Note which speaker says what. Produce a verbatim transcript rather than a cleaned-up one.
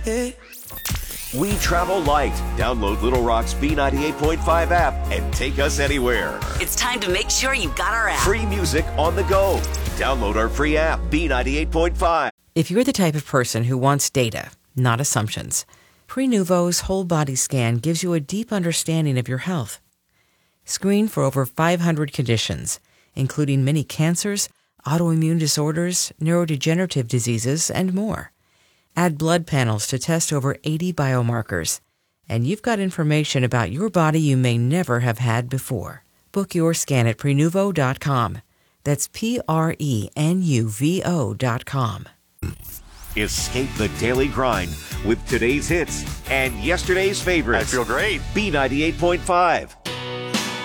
Speaker 1: Hey.
Speaker 2: We travel light. Download Little Rock's B ninety-eight point five app and take us anywhere.
Speaker 3: It's time to make sure you've got our app.
Speaker 2: Free music on the go. Download our free app, B ninety-eight point five.
Speaker 4: If you're the type of person who wants data, not assumptions, Prenuvo's whole body scan gives you a deep understanding of your health. Screen for over five hundred conditions, including many cancers, autoimmune disorders, neurodegenerative diseases, and more. Add blood panels to test over eighty biomarkers, and you've got information about your body you may never have had before. Book your scan at Prenuvo dot com. That's P R E N U V O dot com.
Speaker 2: Escape the daily grind with today's hits and yesterday's favorites.
Speaker 5: I feel great.
Speaker 2: B ninety-eight point five.